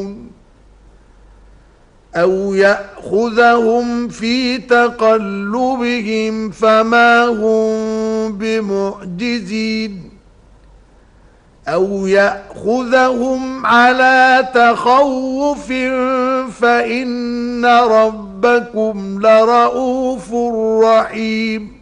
أو يأخذهم في تقلبهم فما هم بمعجزين أو يأخذهم على تخوف فإن ربكم لرؤوف رحيم.